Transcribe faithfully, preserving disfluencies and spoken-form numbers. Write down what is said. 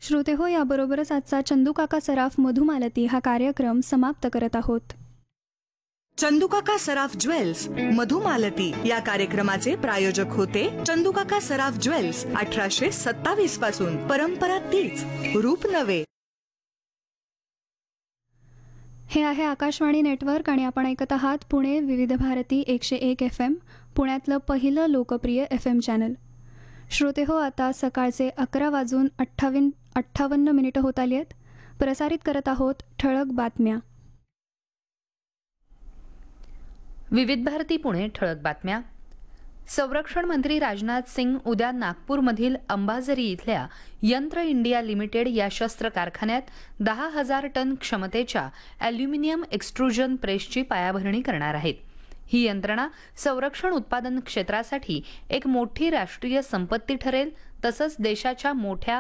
श्रोते हो, याबरोबरच आजचा चंदूकाका सराफ मधुमालती हा कार्यक्रम समाप्त करत आहोत. चंदूकाका सराफ ज्वेल्स मधुमालती या कार्यक्रमाचे प्रायोजक होते चंदूकाका सराफ ज्वेल्स. अठराशे सत्तावीस पासून परंपरा तीच, रूप नवे. हे आहे आकाशवाणी नेटवर्क आणि आपण ऐकत आहात पुणे विविध भारती एकशे एक एफ एम, पुण्यातलं पहिलं लोकप्रिय एफ एम चॅनल. श्रोते हो, आता सकाळचे अकरा वाजून अठ्ठावीन अठ्ठावन्न मिनिटं होत आली आहेत. प्रसारित करत आहोत ठळक बातम्या. विविध भारती पुणे ठळक बातम्या. संरक्षण मंत्री राजनाथ सिंग उद्या नागपूरमधील अंबाझरी इथल्या यंत्र इंडिया लिमिटेड या शस्त्र कारखान्यात दहा हजार टन क्षमतेच्या अॅल्युमिनियम एक्स्ट्रुजन प्रेसची पायाभरणी करणार आहेत. ही यंत्रणा संरक्षण उत्पादन क्षेत्रासाठी एक मोठी राष्ट्रीय संपत्ती ठरेल, तसंच देशाच्या मोठ्या